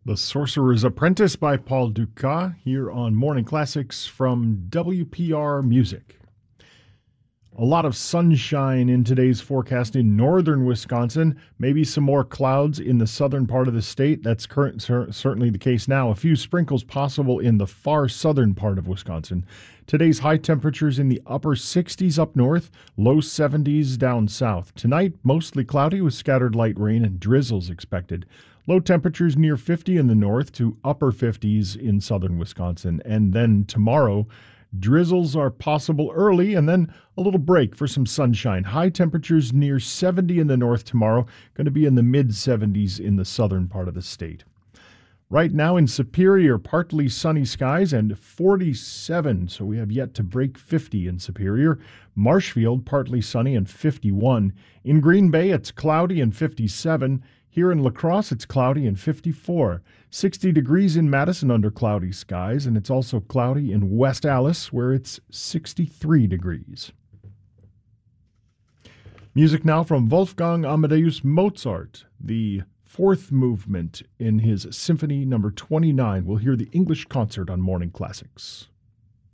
The Sorcerer's Apprentice by Paul Dukas here on Morning Classics from WPR Music. A lot of sunshine in today's forecast in northern Wisconsin. Maybe some more clouds in the southern part of the state. That's certainly the case now. A few sprinkles possible in the far southern part of Wisconsin. Today's high temperatures in the upper 60s up north, low 70s down south. Tonight, mostly cloudy with scattered light rain and drizzles expected. Low temperatures near 50 in the north to upper 50s in southern Wisconsin. And then tomorrow, drizzles are possible early and then a little break for some sunshine. High temperatures near 70 in the north tomorrow, going to be in the mid-70s in the southern part of the state. Right now in Superior, partly sunny skies and 47, so we have yet to break 50 in Superior. Marshfield, partly sunny and 51. In Green Bay, it's cloudy and 57. Here in La Crosse, it's cloudy and 54. 60 degrees in Madison under cloudy skies, and it's also cloudy in West Allis, where it's 63 degrees. Music now from Wolfgang Amadeus Mozart, the fourth movement in his Symphony No. 29. We'll hear the English concert on Morning Classics.